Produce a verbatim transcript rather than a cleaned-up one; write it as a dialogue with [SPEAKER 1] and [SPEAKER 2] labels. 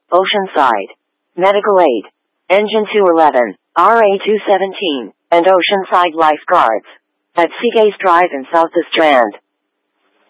[SPEAKER 1] Oceanside. Medical Aid. Engine two eleven, R A two seventeen, and Oceanside Lifeguards. At Seagate Drive in South The Strand.